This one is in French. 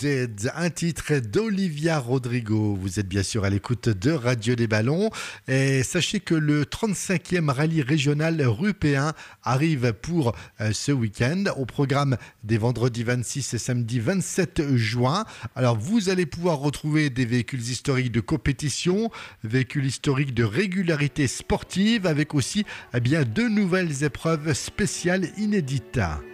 Dead, un titre d'Olivia Rodrigo. Vous êtes bien sûr à l'écoute de Radio des Ballons. Et sachez que le 35e rallye régional européen arrive pour ce week-end au programme des vendredis 26 et samedi 27 juin. Alors vous allez pouvoir retrouver des véhicules historiques de compétition, véhicules historiques de régularité sportive avec aussi deux nouvelles épreuves spéciales inédites.